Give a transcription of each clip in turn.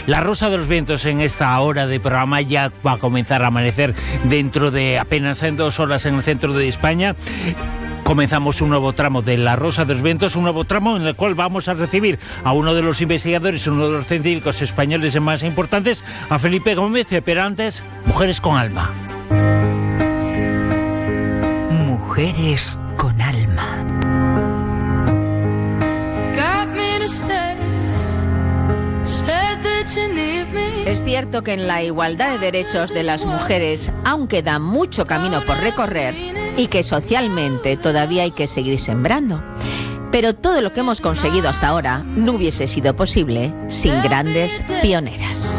La Rosa de los Vientos en esta hora de programa. Ya va a comenzar a amanecer dentro de apenas 2 horas en el centro de España. Comenzamos un nuevo tramo de La Rosa de los Vientos, un nuevo tramo en el cual vamos a recibir a uno de los investigadores, uno de los científicos españoles más importantes, a Felipe Gómez, pero antes, Mujeres con Alma. Mujeres con Alma. Es cierto que en la igualdad de derechos de las mujeres aún queda mucho camino por recorrer y que socialmente todavía hay que seguir sembrando. Pero todo lo que hemos conseguido hasta ahora no hubiese sido posible sin grandes pioneras.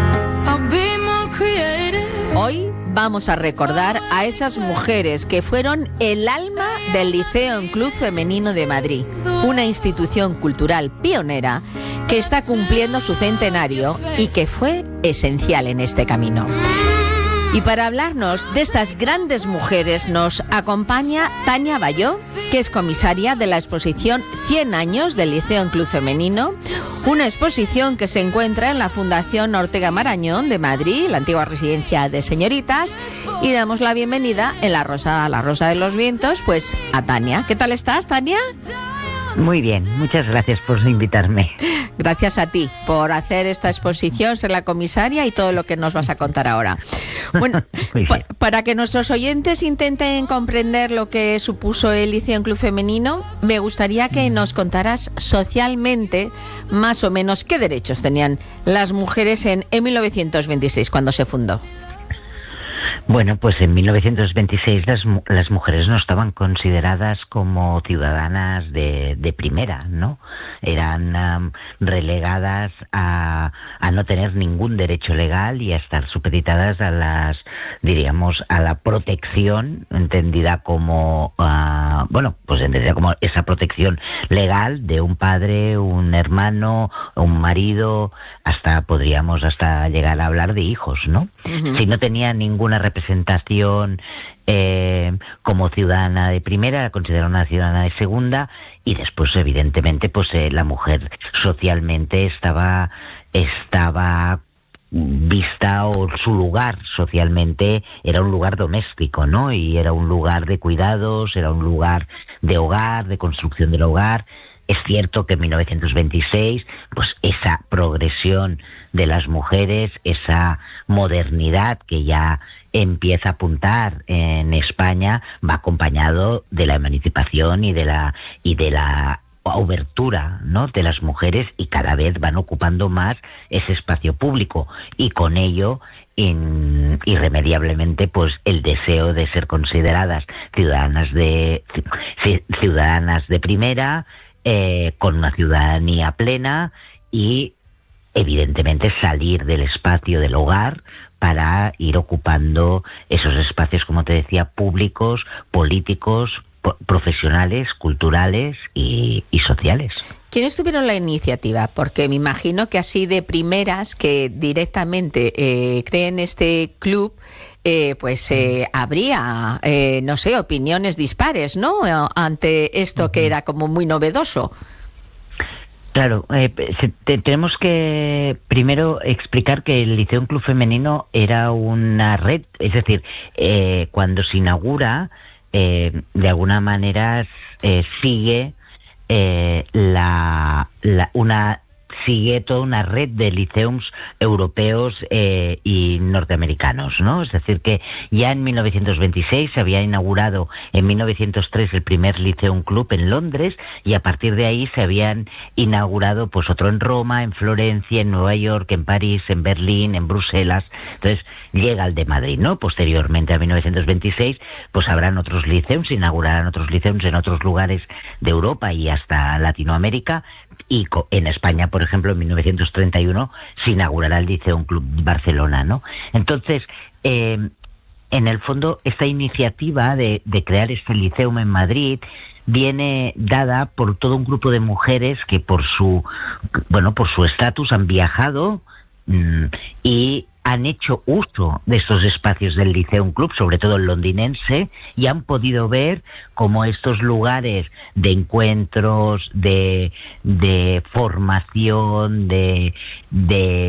Hoy vamos a recordar a esas mujeres que fueron el alma del Liceo Club Femenino de Madrid, una institución cultural pionera que está cumpliendo su centenario y que fue esencial en este camino. Y para hablarnos de estas grandes mujeres nos acompaña Tania Bayó, que es comisaria de la exposición 100 años del Liceo Club Femenino, una exposición que se encuentra en la Fundación Ortega Marañón de Madrid, la antigua residencia de señoritas, y damos la bienvenida en La Rosa de los Vientos, pues a Tania. ¿Qué tal estás, Tania? Muy bien, muchas gracias por invitarme. Gracias a ti por hacer esta exposición, ser la comisaria y todo lo que nos vas a contar ahora. Bueno, para que nuestros oyentes intenten comprender lo que supuso el Liceo Club Femenino, me gustaría que nos contaras socialmente más o menos qué derechos tenían las mujeres en 1926, cuando se fundó. Bueno, pues en 1926 las mujeres no estaban consideradas como ciudadanas de primera, ¿no? Eran relegadas a no tener ningún derecho legal y a estar supeditadas a a la protección, entendida como, entendida como esa protección legal de un padre, un hermano, un marido, podríamos llegar a hablar de hijos, ¿no? Uh-huh. Si no tenía ninguna representación como ciudadana de primera, la consideraban una ciudadana de segunda, y después evidentemente la mujer socialmente estaba vista, o su lugar socialmente era un lugar doméstico, ¿no? Y era un lugar de cuidados, era un lugar de hogar, de construcción del hogar. Es cierto que en 1926, pues esa progresión de las mujeres, esa modernidad que ya empieza a apuntar en España, va acompañado de la emancipación y de la abertura, ¿no?, de las mujeres, y cada vez van ocupando más ese espacio público, y con ello irremediablemente pues el deseo de ser consideradas ciudadanas de primera, con una ciudadanía plena, y evidentemente salir del espacio del hogar para ir ocupando esos espacios, como te decía, públicos, políticos, profesionales, culturales y sociales. ¿Quiénes tuvieron la iniciativa? Porque me imagino que así de primeras, que directamente creen este club, habría, opiniones dispares, ¿no?, ante esto que era como muy novedoso. Claro, tenemos que primero explicar que el Liceo Club Femenino era una red, es decir, cuando se inaugura, de alguna manera sigue sigue toda una red de liceums europeos y norteamericanos, ¿no? Es decir, que ya en 1926 se había inaugurado en 1903 el primer Liceum Club en Londres, y a partir de ahí se habían inaugurado pues otro en Roma, en Florencia, en Nueva York, en París, en Berlín, en Bruselas. Entonces llega el de Madrid, ¿no? Posteriormente a 1926 pues habrán otros liceums, se inaugurarán otros liceums en otros lugares de Europa y hasta Latinoamérica, y en España, por ejemplo, en 1931 se inaugurará el Liceum Club Barcelona, ¿no? Entonces, en el fondo, esta iniciativa de crear este liceum en Madrid viene dada por todo un grupo de mujeres que por su estatus han viajado y han hecho uso de estos espacios del Liceum Club, sobre todo el londinense, y han podido ver cómo estos lugares de encuentros, de formación, de